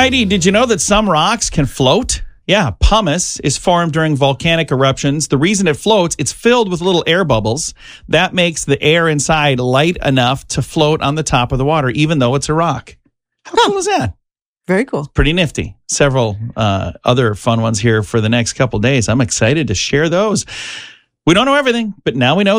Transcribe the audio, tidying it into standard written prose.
Heidi, did you know that some rocks can float? Yeah, pumice is formed during volcanic eruptions. The reason it floats, it's filled with little air bubbles. That makes the air inside light enough to float on the top of the water, even though it's a rock. How cool is that? Very cool. Pretty nifty. Several other fun ones here for the next couple days. I'm excited to share those. We don't know everything, but now we know